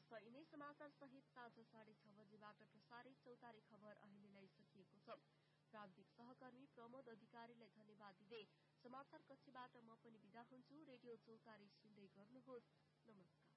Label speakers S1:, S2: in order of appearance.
S1: हवस् यिनै समाचार सहित साँझ 6:30 बजेबाट प्रसारित चौतारी खबर अहिलेलाई सकिएको छ। प्राविधिक सहकर्मी प्रमोद अधिकारीलाई धन्यवाद दिँदै समाचार कक्षबाट म पनि बिदा हुन्छु। रेडियो चौतारी सुन्दै गर्नुहोस्। नमस्कार।